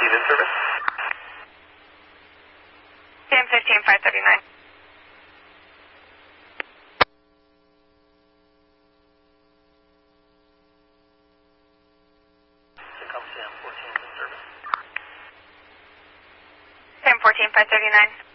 in service. Sam 15, 539. Tacoma Sam 14 in service. Sam 14, 539.